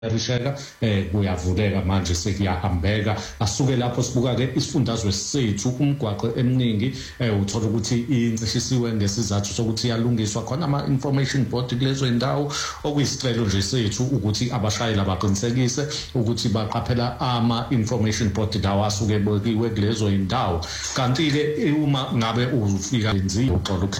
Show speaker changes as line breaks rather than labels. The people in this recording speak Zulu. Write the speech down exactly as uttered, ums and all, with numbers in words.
Risheka eh kuyavuleka manje sekuyahambeka asuke lapho sibuka ke isifundazwe sethu umgwaqo eminingi eh uthola ukuthi incishisiwe ngesizathu sokuthi yalungiswa khona ama information board kulezo indawo okuyisicelo nje sethu ukuthi abashayeli abaqinisekise ukuthi baqaphela ama information board lawa asuke bekiwe kulezo indawo kanti ke uma ngabe ufika enziwe uxolo